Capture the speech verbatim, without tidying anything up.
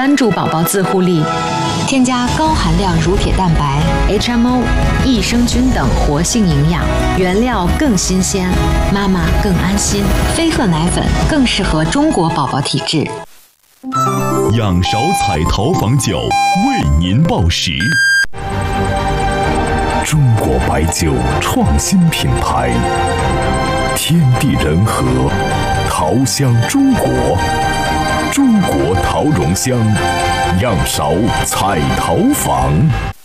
关注宝宝自护力。 添加高含量乳铁蛋白、 H M O、益生菌等活性营养，原料更新鲜，妈妈更安心。 飞鹤奶粉更适合中国宝宝体质。 仰韶彩陶坊酒为您报时。中国白酒创新品牌，天地人和，陶香中国，中国陶容香，仰韶彩陶坊。